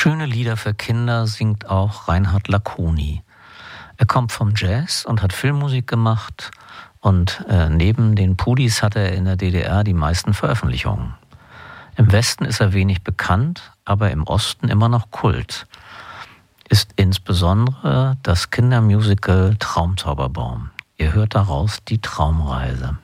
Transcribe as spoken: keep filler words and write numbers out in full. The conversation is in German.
Schöne Lieder für Kinder singt auch Reinhard Lacouni. Er kommt vom Jazz und hat Filmmusik gemacht und äh, neben den Pudis hat er in der D D R die meisten Veröffentlichungen. Im Westen ist er wenig bekannt, aber im Osten immer noch Kult. Ist insbesondere das Kindermusical Traumzauberbaum. Ihr hört daraus die Traumreise.